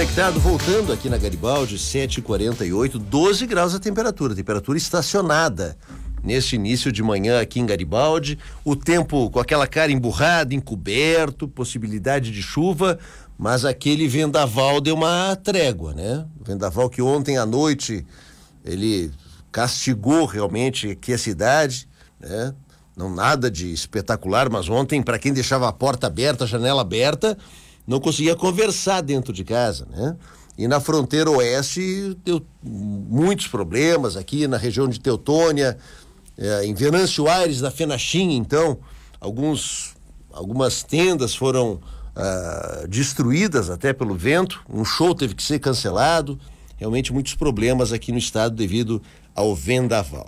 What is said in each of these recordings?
Conectado, voltando aqui na Garibaldi, 7h48, 12 graus a temperatura estacionada neste início de manhã aqui em Garibaldi. O tempo com aquela cara emburrada, encoberto, possibilidade de chuva, mas aquele vendaval deu uma trégua, né? O vendaval que ontem à noite ele castigou realmente aqui a cidade, né? Não nada de espetacular, mas ontem, para quem deixava a porta aberta, a janela aberta, não conseguia conversar dentro de casa, né? E na fronteira oeste deu muitos problemas aqui na região de Teutônia, em Venâncio Aires, na Fenachim, então, algumas tendas foram destruídas até pelo vento, um show teve que ser cancelado, realmente muitos problemas aqui no estado devido ao vendaval.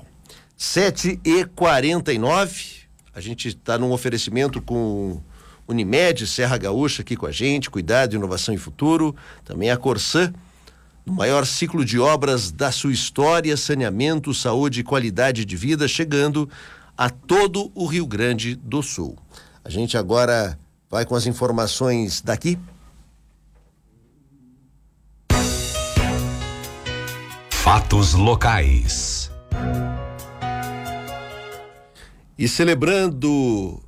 7h49, a gente está num oferecimento com Unimed, Serra Gaúcha aqui com a gente, Cuidado, Inovação e Futuro, também a Corsã, no maior ciclo de obras da sua história, saneamento, saúde e qualidade de vida, chegando a todo o Rio Grande do Sul. A gente agora vai com as informações daqui. Fatos locais. E celebrando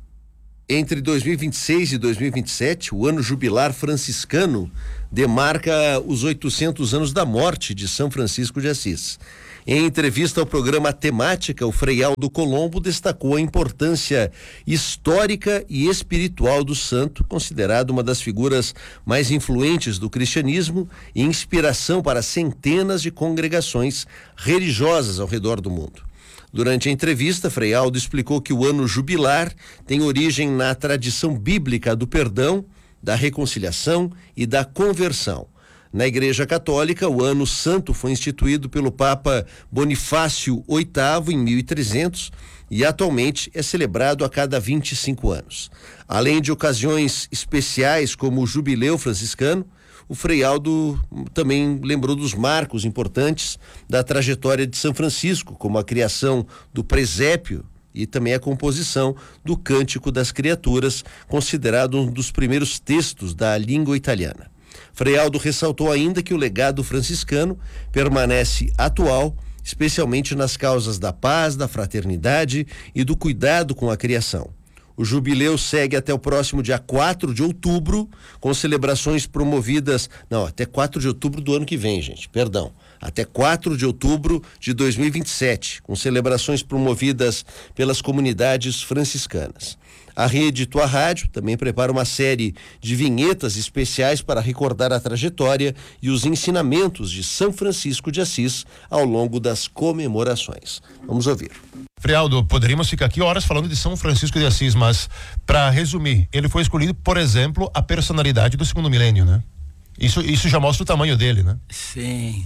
entre 2026 e 2027, o ano jubilar franciscano demarca os 800 anos da morte de São Francisco de Assis. Em entrevista ao programa Temática, o Frei Aldo Colombo destacou a importância histórica e espiritual do santo, considerado uma das figuras mais influentes do cristianismo e inspiração para centenas de congregações religiosas ao redor do mundo. Durante a entrevista, Frei Aldo explicou que o ano jubilar tem origem na tradição bíblica do perdão, da reconciliação e da conversão. Na Igreja Católica, o Ano Santo foi instituído pelo Papa Bonifácio VIII em 1300 e atualmente é celebrado a cada 25 anos. Além de ocasiões especiais como o Jubileu Franciscano, o Frei Aldo também lembrou dos marcos importantes da trajetória de São Francisco, como a criação do presépio e também a composição do Cântico das Criaturas, considerado um dos primeiros textos da língua italiana. Frei Aldo ressaltou ainda que o legado franciscano permanece atual, especialmente nas causas da paz, da fraternidade e do cuidado com a criação. O jubileu segue até o próximo dia 4 de outubro, com celebrações promovidas... Não, até 4 de outubro do ano que vem, gente, perdão. Até 4 de outubro de 2027, com celebrações promovidas pelas comunidades franciscanas. A rede Tua Rádio também prepara uma série de vinhetas especiais para recordar a trajetória e os ensinamentos de São Francisco de Assis ao longo das comemorações. Vamos ouvir. Frei Aldo, poderíamos ficar aqui horas falando de São Francisco de Assis, mas para resumir, ele foi escolhido, por exemplo, a personalidade do segundo milênio, né? Isso já mostra o tamanho dele, né? Sim,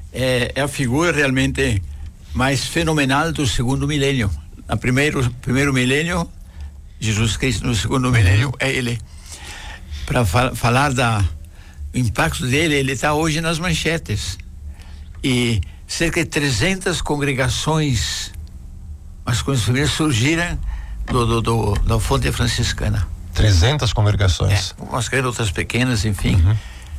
é a figura realmente mais fenomenal do segundo milênio. No primeiro milênio, Jesus Cristo, no segundo milênio é ele. Para falar do impacto dele, ele está hoje nas manchetes. E cerca de 300 congregações masculinas e femininas surgiram da fonte franciscana. 300 congregações? Umas grandes, outras pequenas, enfim. Uhum.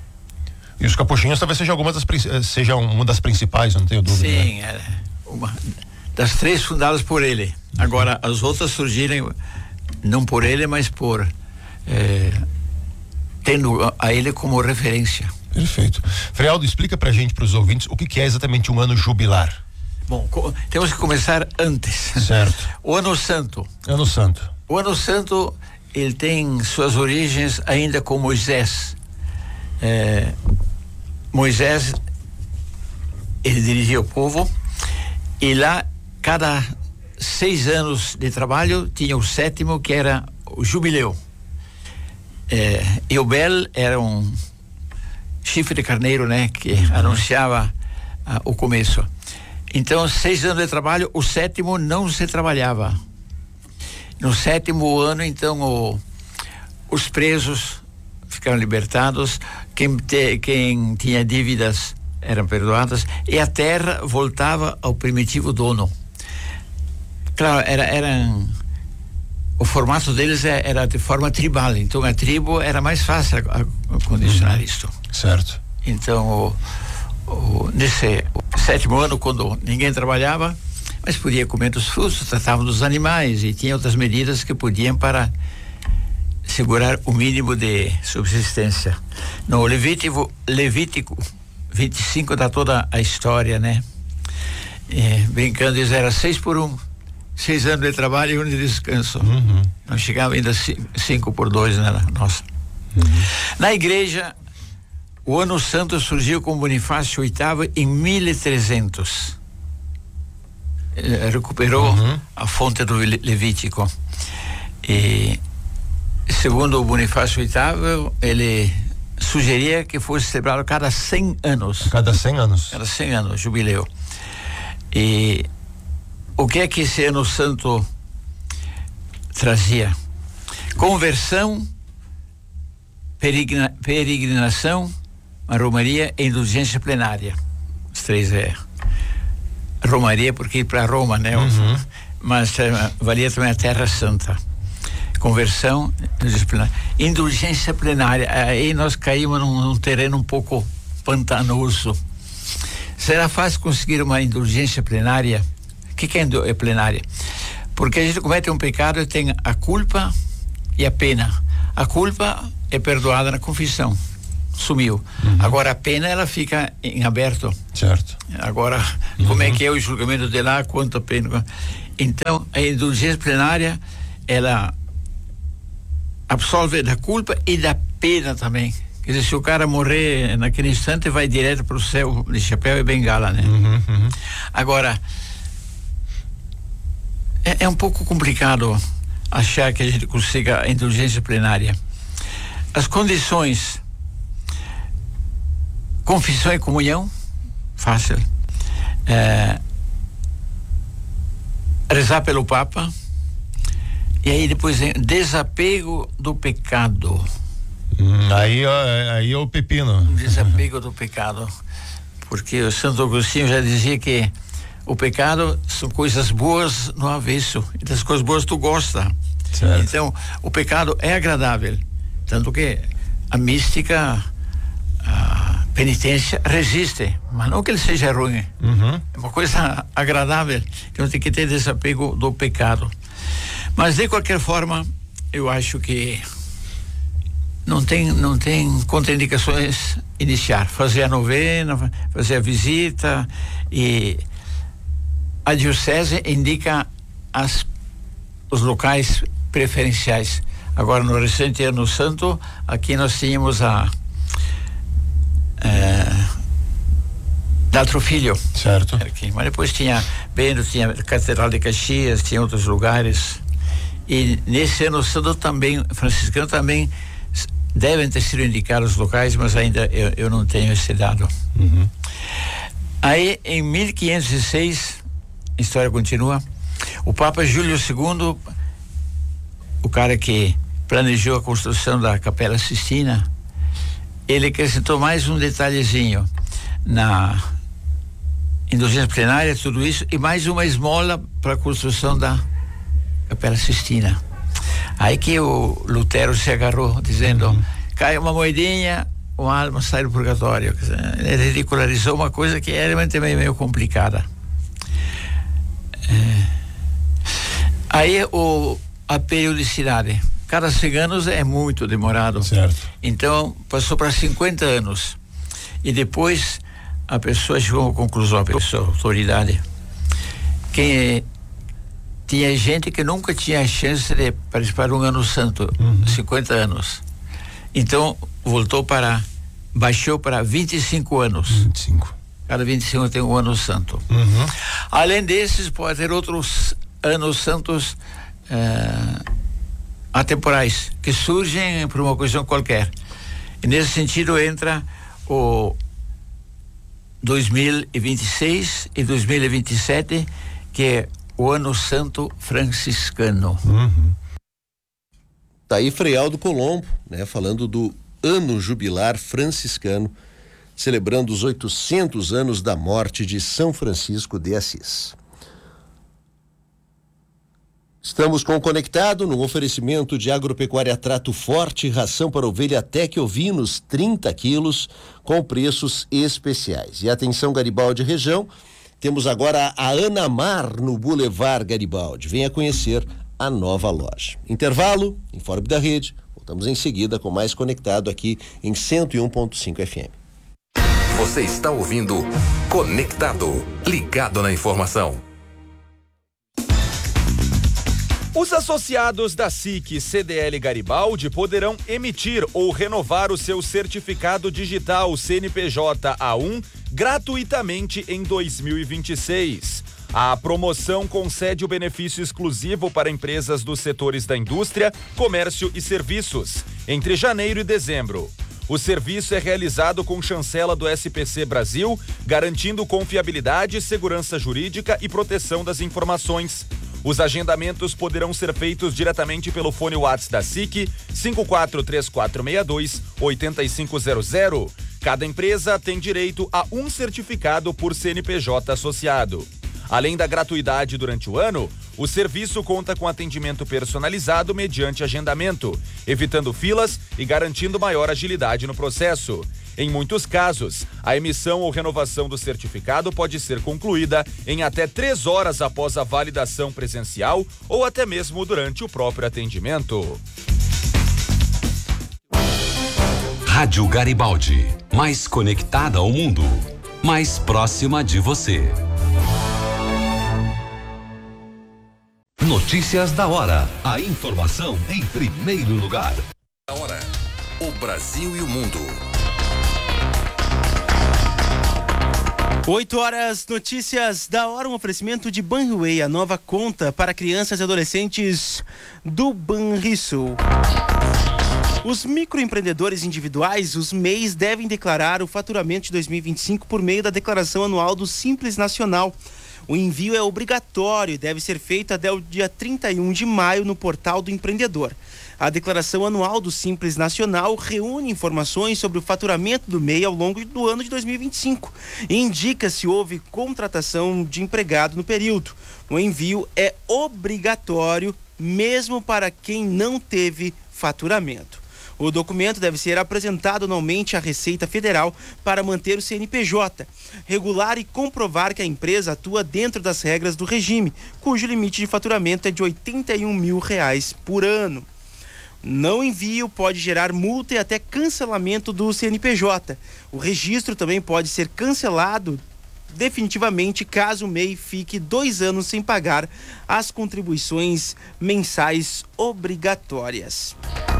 E os capuchinhos talvez seja uma das principais, não tenho dúvida. Sim, né? Uma das 3 fundadas por ele. Agora, as outras surgiram não por ele, mas tendo a ele como referência. Perfeito. Frei Aldo, explica pra gente, pros ouvintes, o que é exatamente um ano jubilar. Bom, temos que começar antes. Certo. O Ano Santo. Ano Santo. O Ano Santo, ele tem suas origens ainda com Moisés. Moisés, ele dirigia o povo, e lá, cada 6 anos de trabalho, tinha o 7º, que era o jubileu. Eubel era um chifre de carneiro, né, que anunciava o começo. Então, 6 anos de trabalho, o 7º não se trabalhava. No 7º ano, então, os presos ficaram libertados, quem tinha dívidas eram perdoadas, e a terra voltava ao primitivo dono. Claro, eram o formato deles era de forma tribal, então a tribo era mais fácil a condicionar isto. Certo. Então, nesse 7º ano, quando ninguém trabalhava, mas podia comer dos frutos, tratavam dos animais e tinha outras medidas que podiam para segurar o mínimo de subsistência. No Levítico 25 dá toda a história, né? Brincando, isso era 6 por 1. 6 anos de trabalho e 1 de descanso. Não chegava ainda 5 por 2, né? Nossa. Na igreja, o ano santo surgiu com Bonifácio VIII em 1300. Ele recuperou a fonte do Levítico. E, segundo o Bonifácio VIII, ele sugeria que fosse celebrado cada 100 anos. Cada 100 anos. Cada 100 anos, jubileu. E o que é que esse ano santo trazia? Conversão, peregrinação, romaria e indulgência plenária. Os 3 romaria porque ir para Roma, né? Mas valia também a Terra Santa. Conversão, indulgência plenária. Aí nós caímos num terreno um pouco pantanoso. Será fácil conseguir uma indulgência plenária? O que é plenária? Porque a gente comete um pecado e tem a culpa e a pena. A culpa é perdoada na confissão, sumiu. Agora a pena, ela fica em aberto. Certo. Agora, como é que é o julgamento de lá, quanto a pena? Então, a indulgência plenária, ela absolve da culpa e da pena também. Quer dizer, se o cara morrer naquele instante, vai direto para o céu de chapéu e bengala, né? Agora, é um pouco complicado achar que a gente consiga a indulgência plenária. As condições: confissão e comunhão, fácil. Rezar pelo Papa. E aí depois desapego do pecado. Aí é o pepino. Desapego do pecado. Porque o Santo Agostinho já dizia que o pecado são coisas boas no avesso, e das coisas boas tu gosta. Certo. Então, o pecado é agradável, tanto que a mística, a penitência resiste, mas não que ele seja ruim. É uma coisa agradável, então tem que ter desapego do pecado. Mas de qualquer forma, eu acho que não tem contraindicações iniciar, fazer a novena, fazer a visita, e a diocese indica os locais preferenciais. Agora, no recente ano santo, aqui nós tínhamos Daltro Filho. Certo. Aqui. Mas depois tinha Bento, tinha a Catedral de Caxias, tinha outros lugares. E nesse ano santo também, franciscano também, devem ter sido indicados os locais, mas ainda eu não tenho esse dado. Aí, em 1506, a história continua, o Papa Júlio II, o cara que planejou a construção da Capela Sistina, ele acrescentou mais um detalhezinho na indulgência plenária, tudo isso, e mais uma esmola para a construção da Capela Sistina. Aí que o Lutero se agarrou, dizendo, cai uma moedinha, uma alma sai do purgatório. Ele ridicularizou uma coisa que era também meio complicada. Aí a periodicidade, cada 100 anos é muito demorado. Certo. Então passou para 50 anos, e depois a pessoa chegou à conclusão, a autoridade, que tinha gente que nunca tinha chance de participar de um ano santo, 50 anos. Então baixou para 25 anos. 25. Cada 25 tem um ano santo. Além desses, pode ter outros anos santos atemporais, que surgem por uma questão qualquer. E nesse sentido entra o 2026 e 2027, que é o ano santo franciscano. Tá aí Frei Aldo Colombo, né, falando do ano jubilar franciscano, celebrando os 800 anos da morte de São Francisco de Assis. Estamos com o Conectado no oferecimento de Agropecuária Trato Forte, ração para ovelha Tec ovinos 30 quilos com preços especiais. E atenção Garibaldi região, temos agora a Anamar no Boulevard Garibaldi. Venha conhecer a nova loja. Intervalo, informe da rede. Voltamos em seguida com mais Conectado aqui em 101.5 FM. Você está ouvindo Conectado, ligado na informação. Os associados da SIC CDL Garibaldi poderão emitir ou renovar o seu certificado digital CNPJ A1 gratuitamente em 2026. A promoção concede o benefício exclusivo para empresas dos setores da indústria, comércio e serviços, entre janeiro e dezembro. O serviço é realizado com chancela do SPC Brasil, garantindo confiabilidade, segurança jurídica e proteção das informações. Os agendamentos poderão ser feitos diretamente pelo fone WhatsApp da SIC 543462-8500. Cada empresa tem direito a um certificado por CNPJ associado. Além da gratuidade durante o ano, o serviço conta com atendimento personalizado mediante agendamento, evitando filas e garantindo maior agilidade no processo. Em muitos casos, a emissão ou renovação do certificado pode ser concluída em até 3 horas após a validação presencial ou até mesmo durante o próprio atendimento. Rádio Garibaldi, mais conectada ao mundo, mais próxima de você. Notícias da hora. A informação em primeiro lugar. Da hora. O Brasil e o mundo. 8 horas, notícias da hora, um oferecimento de Banriway, a nova conta para crianças e adolescentes do Banrisul. Os microempreendedores individuais, os MEIs, devem declarar o faturamento de 2025 por meio da declaração anual do Simples Nacional. O envio é obrigatório e deve ser feito até o dia 31 de maio no portal do empreendedor. A declaração anual do Simples Nacional reúne informações sobre o faturamento do MEI ao longo do ano de 2025 e indica se houve contratação de empregado no período. O envio é obrigatório mesmo para quem não teve faturamento. O documento deve ser apresentado anualmente à Receita Federal para manter o CNPJ, regular e comprovar que a empresa atua dentro das regras do regime, cujo limite de faturamento é de R$81 mil por ano. Não envio pode gerar multa e até cancelamento do CNPJ. O registro também pode ser cancelado definitivamente caso o MEI fique 2 anos sem pagar as contribuições mensais obrigatórias.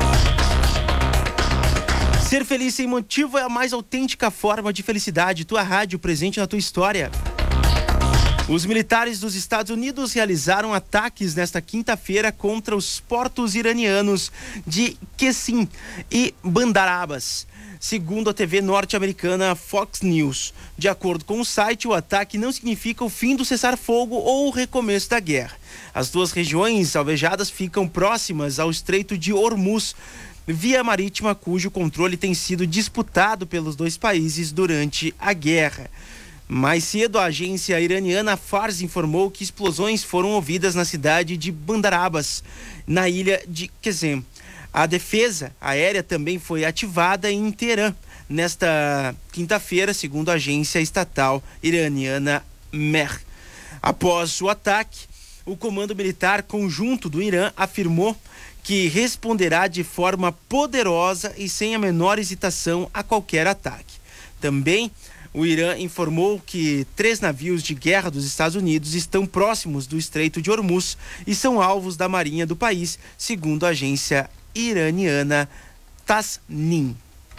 Ser feliz sem motivo é a mais autêntica forma de felicidade. Tua rádio presente na tua história. Os militares dos Estados Unidos realizaram ataques nesta quinta-feira contra os portos iranianos de Qessim e Bandar Abbas, segundo a TV norte-americana Fox News. De acordo com o site, o ataque não significa o fim do cessar-fogo ou o recomeço da guerra. As duas regiões alvejadas ficam próximas ao Estreito de Hormuz, via marítima cujo controle tem sido disputado pelos dois países durante a guerra. Mais cedo, a agência iraniana Fars informou que explosões foram ouvidas na cidade de Bandar Abbas, na ilha de Qessim. A defesa aérea também foi ativada em Teherã nesta quinta-feira, segundo a agência estatal iraniana Mehr. Após o ataque, o Comando Militar Conjunto do Irã afirmou que responderá de forma poderosa e sem a menor hesitação a qualquer ataque. Também, o Irã informou que 3 navios de guerra dos Estados Unidos estão próximos do Estreito de Hormuz e são alvos da marinha do país, segundo a agência iraniana Tasnim.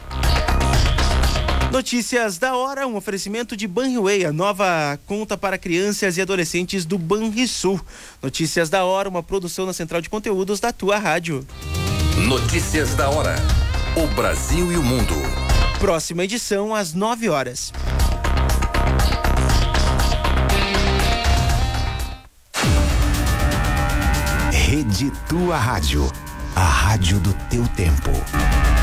Notícias da hora, um oferecimento de Banriway, a nova conta para crianças e adolescentes do Banrisul. Notícias da hora, uma produção na central de conteúdos da tua rádio. Notícias da hora. O Brasil e o mundo. Próxima edição às 9 horas. Rede Tua Rádio. A rádio do teu tempo.